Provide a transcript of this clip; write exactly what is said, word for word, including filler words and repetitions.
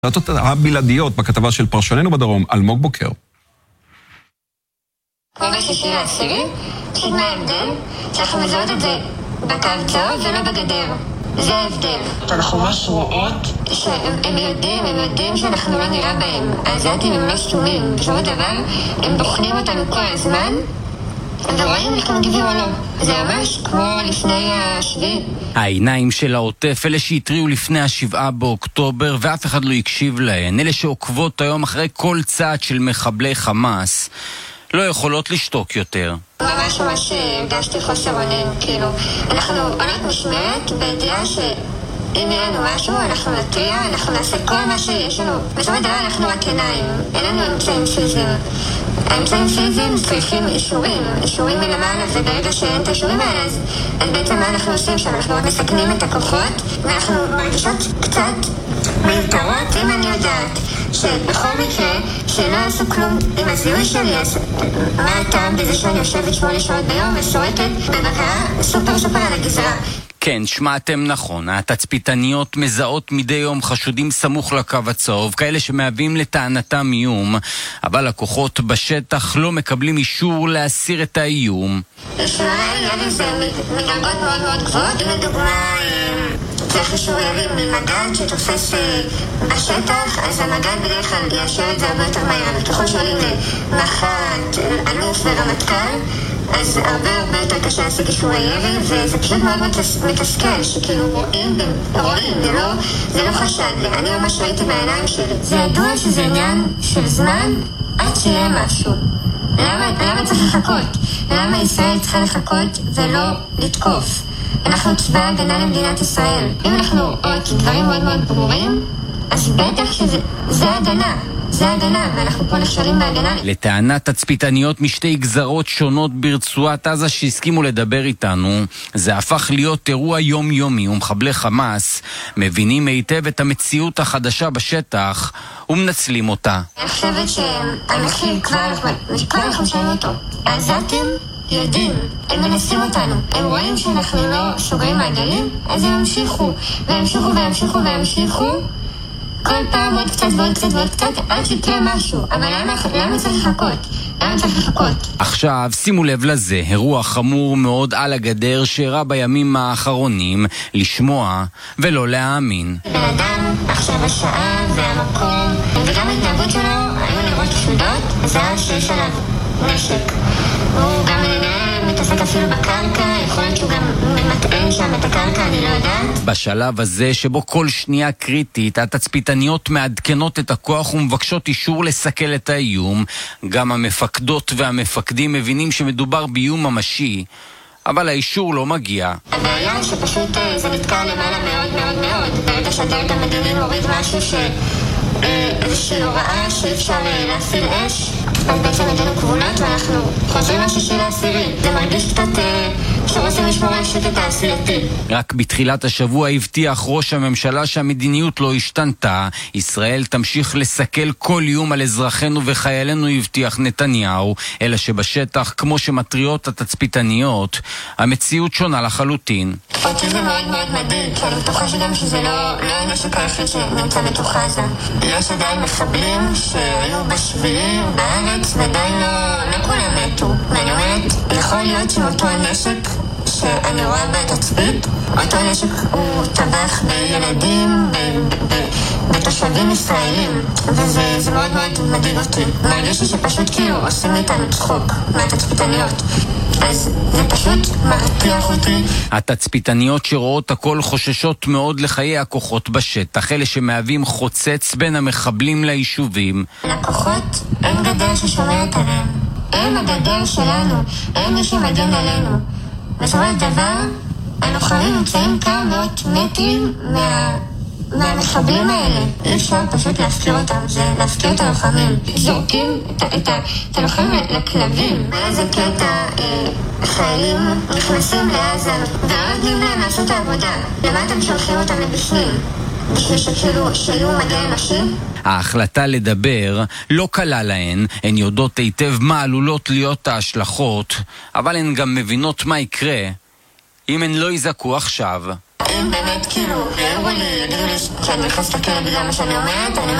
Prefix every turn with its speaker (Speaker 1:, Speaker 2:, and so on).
Speaker 1: ההקלטות הבלעדיות בכתבה של פרשננו בדרום, אלמוג בוקר.
Speaker 2: כמו בשישי לעשירי, פשוט מה ההבדל? שאנחנו מזהות את זה בקו צהוב ולא בגדר. זה ההבדל.
Speaker 3: אנחנו ממש רואות
Speaker 2: שהם יודעים, הם יודעים שאנחנו לא נראה בהם. העזתים הם לא סתומים. בסופו של דבר, הם בוחנים אותנו כל הזמן, ורואים איך הם מגיבים או לא. זה ממש כמו לפני השביעי.
Speaker 4: העיניים של העוטף, אלה שהטריעו לפני השבעה באוקטובר, ואף אחד לא הקשיב להן, אלה שעוקבות היום אחרי כל צעד של מחבלי חמאס, לא יכולות לשתוק יותר.
Speaker 2: ממש ממש הרגשתי חוסר אונים, כאילו, אנחנו עונות משמרת בידיעה שאם יהיה לנו משהו, אנחנו נטריע, אנחנו נעשה כל מה שיש לנו. בסופו של דבר אנחנו רק עיניים, אין לנו אמצעים פיזיים. האמצעים פיזיים צריכים אישורים, אישורים מלמעלה, וברגע שאין את האישורים האלה, אז, אז בעצם מה אנחנו עושים שם? אנחנו רק מסכנים את הכוחות, ואנחנו מרגישות קצת מיותרות. אם אני יודעת שבכל מקרה שלא עשו כלום עם הזיהוי שלי, אז מה הטעם בזה שאני יושבת שמונה שעות ביום ושורקת בבקרה סופר סופר על הגזרה?
Speaker 4: כן, שמעתם נכון, התצפיתניות מזהות מדי יום חשודים סמוך לקו הצהוב, כאלה שמהווים לטענתם איום, אבל הכוחות בשטח לא מקבלים אישור להסיר את האיום.
Speaker 2: לשמרה יהיה לזה מדרגות מאוד מאוד גבוהות, לדוגמה צריך אישור ירי ממג"ד שתופס בשטח, אז המג"ד בדרך כלל יאשר את זה הרבה יותר מהר, אבל ככל שעולים למח"ט, אלוף ורמטכ"ל, אז הרבה הרבה יותר קשה להשיג אישור הירי, וזה פשוט מאוד מתסכל, שכאילו רואים, רואים, זה לא, זה לא חשד, אני ממש ראיתי בעיניים שלי. זה ידוע שזה עניין של זמן עד שיהיה משהו. למה, למה צריך לחכות? למה ישראל צריכה לחכות ולא לתקוף? אנחנו צבא הגנה למדינת ישראל. אם אנחנו רואים דברים מאוד מאוד ברורים, אז בטח שזה הגנה. זה הגנה, ואנחנו פה נכשלים בהגנה.
Speaker 4: לטענת תצפיתניות משתי גזרות שונות ברצועת עזה שהסכימו לדבר איתנו, זה הפך להיות אירוע יומיומי, ומחבלי חמאס מבינים היטב את המציאות החדשה בשטח ומנצלים אותה.
Speaker 2: אני חושבת שהמחיר כבר אנחנו משלמים אותו. העזתים יודעים, הם מנסים אותנו, הם רואים שאנחנו לא סוגרים מעגלים, אז הם המשיכו, והמשיכו והמשיכו והמשיכו כל פעם עוד קצת ועוד קצת ועוד קצת עד שיקרה משהו. אבל למה, למה צריך לחכות? למה צריך לחכות?
Speaker 4: עכשיו שימו לב לזה, אירוע חמור מאוד על הגדר שאירע בימים האחרונים, לשמוע ולא להאמין.
Speaker 2: בן אדם עכשיו השעה והמקום וגם ההתנהגות שלו היו נראות חשודות, זהב שיש עליו נשק. הוא גם מתעסק אפילו בקרקע, יכול להיות שהוא גם ממתאן שם את הקרקע, אני לא יודעת.
Speaker 4: בשלב הזה שבו כל שנייה קריטית, התצפיתניות מעדכנות את הכוח ומבקשות אישור לסכל את האיום. גם המפקדות והמפקדים מבינים שמדובר באיום ממשי, אבל האישור לא מגיע.
Speaker 2: הבעיה שפשוט זה נתקע למעלה מאוד מאוד מאוד. ברגע שהדרג המדיני מוריד משהו ש... איזושהי הוראה שאפשר להפעיל אש, אז בעצם ידינו כבולות ואנחנו חוזרים לשישי לעשירי. זה מרגיש קצת שרוצים לשמור על שקט העשייתי.
Speaker 4: רק בתחילת השבוע הבטיח ראש הממשלה שהמדיניות לא השתנתה. ישראל תמשיך לסכל כל איום על אזרחינו וחיילינו, הבטיח נתניהו, אלא שבשטח, כמו שמטריות התצפיתניות, המציאות שונה לחלוטין.
Speaker 2: אותי זה מאוד מאוד מדהים, כי אני בטוחה שגם שזה לא הנשק היחיד שנמצא בתוך עזה. יש עדיין מחבלים שהיו בשביעי בארץ ועדיין לא כולם מתו. ואני אומרת, יכול להיות שאותו הנשק שאני רואה בתצפית, אותו הנשק הוא טבח בילדים, בתושבים ישראלים, וזה מאוד מאוד מדאיג אותי. מרגיש לי שפשוט כאילו עושים איתנו צחוק מהתצפיתניות. אז זה פשוט מרתיח אותי.
Speaker 4: התצפיתניות שרואות הכל חוששות מאוד לחיי הכוחות בשטח, אלה שמהווים חוצץ בין המחבלים ליישובים.
Speaker 2: הכוחות הם גדר ששומרת עליהם, הם הגדר שלנו, הם מי שמגן עלינו. בסופו של דבר, הלוחמים נמצאים כמה מאות מטרים מה... מהמחבלים האלה. אי אפשר פשוט להפקיר אותם, זה להפקיר את הלוחמים. זורקים את, את, את הלוחמים לכלבים. באיזה קטע חיילים נכנסים לעזה ולא נותנים להם לעשות את העבודה. למה אתם שולחים אותם לבפנים? בשביל שכאילו שיהיו מגע אנשים?
Speaker 4: ההחלטה לדבר לא קלה להן, הן יודעות היטב מה עלולות להיות ההשלכות, אבל הן גם מבינות מה יקרה אם הן לא יזעקו עכשיו.
Speaker 2: אם באמת כאילו, יראו לי, יגידו לי שאני נכנס לכלא בגלל מה שאני אומרת, אני